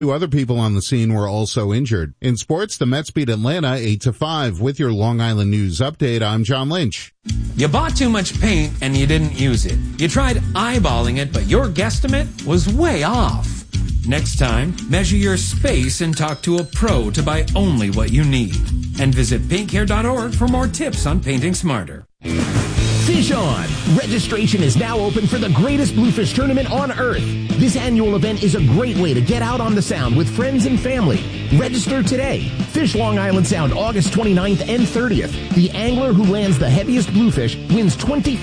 Two other people on the scene were also injured. In sports, the Mets beat Atlanta 8-5. With your Long Island News update, I'm John Lynch. You bought too much paint and you didn't use it. You tried eyeballing it, but your guesstimate was way off. Next time, measure your space and talk to a pro to buy only what you need. And visit paintcare.org for more tips on painting smarter. Fish On! Registration is now open for the greatest bluefish tournament on Earth. This annual event is a great way to get out on the Sound with friends and family. Register today. Fish Long Island Sound August 29th and 30th. The angler who lands the heaviest bluefish wins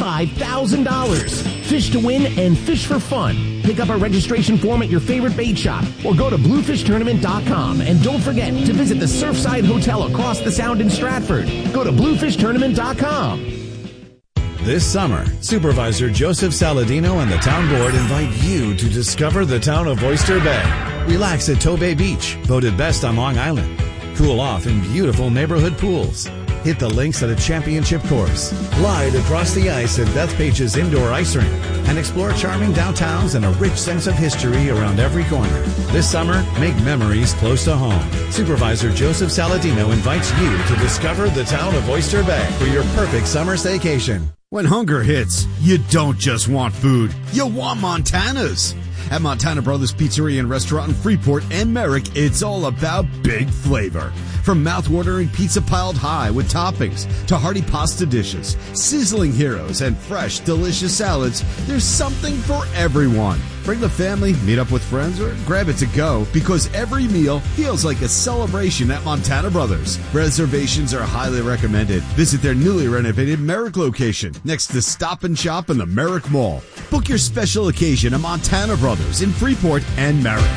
$25,000. Fish to win and fish for fun. Pick up a registration form at your favorite bait shop or go to bluefishtournament.com. And don't forget to visit the Surfside Hotel across the Sound in Stratford. Go to bluefishtournament.com. This summer, Supervisor Joseph Saladino and the town board invite you to discover the town of Oyster Bay. Relax at Tobay Beach, voted best on Long Island. Cool off in beautiful neighborhood pools. Hit the links at a championship course. Glide across the ice at Bethpage's indoor ice rink. And explore charming downtowns and a rich sense of history around every corner. This summer, make memories close to home. Supervisor Joseph Saladino invites you to discover the town of Oyster Bay for your perfect summer staycation. When hunger hits, you don't just want food, you want Montana's. At Montana Brothers Pizzeria and Restaurant in Freeport and Merrick, it's all about big flavor. From mouth-watering pizza piled high with toppings to hearty pasta dishes, sizzling heroes, and fresh, delicious salads, there's something for everyone. Bring the family, meet up with friends, or grab it to go because every meal feels like a celebration at Montana Brothers. Reservations are highly recommended. Visit their newly renovated Merrick location next to Stop and Shop in the Merrick Mall. Book your special occasion at Montana Brothers in Freeport and Merrick.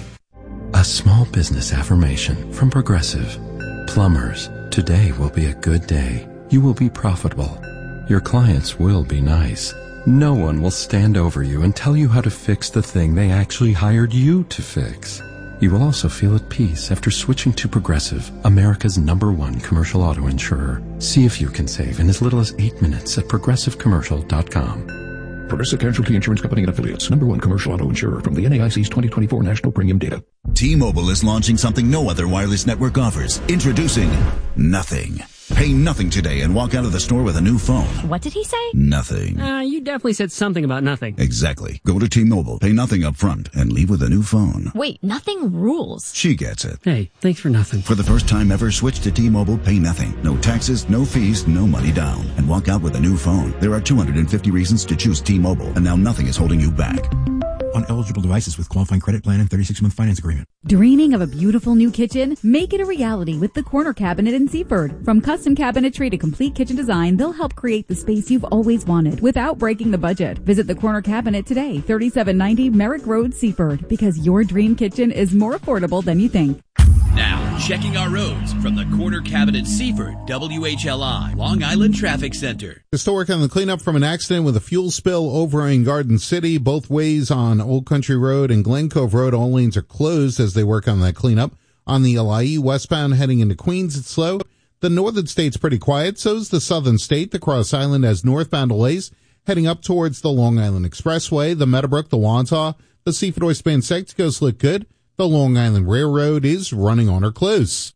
A small business affirmation from Progressive. Plumbers, today will be a good day. You will be profitable. Your clients will be nice. No one will stand over you and tell you how to fix the thing they actually hired you to fix. You will also feel at peace after switching to Progressive, America's #1 commercial auto insurer. See if you can save in as little as 8 minutes at progressivecommercial.com. Progressive Casualty Insurance Company and Affiliates. #1 commercial auto insurer from the NAIC's 2024 National Premium Data. T-Mobile is launching something no other wireless network offers. Introducing Nothing. Pay nothing today and walk out of the store with a new phone. What did he say? Nothing. You definitely said something about nothing. Exactly. Go to T-Mobile, pay nothing up front, and leave with a new phone. Wait, nothing rules. She gets it. Hey, thanks for nothing. For the first time ever, switch to T-Mobile, pay nothing. No taxes, no fees, no money down. And walk out with a new phone. There are 250 reasons to choose T-Mobile, and now nothing is holding you back. On eligible devices with qualifying credit plan and 36-month finance agreement. Dreaming of a beautiful new kitchen? Make it a reality with the Corner Cabinet in Seaford. From custom cabinetry to complete kitchen design, they'll help create the space you've always wanted without breaking the budget. Visit the Corner Cabinet today, 3790 Merrick Road, Seaford, because your dream kitchen is more affordable than you think. Now, checking our roads from the Corner Cabinet Seaford, WHLI, Long Island Traffic Center. Still working on the cleanup from an accident with a fuel spill over in Garden City. Both ways on Old Country Road and Glen Cove Road, all lanes are closed as they work on that cleanup. On the LIE westbound heading into Queens, it's slow. The northern state's pretty quiet, so's the southern state. The Cross Island has northbound delays heading up towards the Long Island Expressway, the Meadowbrook, the Wantagh, the Seaford Oyster Bay and Sexticos look good. The Long Island Railroad is running on or close.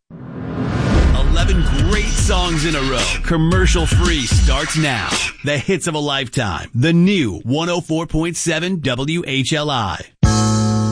11 great songs in a row. Commercial free starts now. The hits of a lifetime. The new 104.7 WHLI.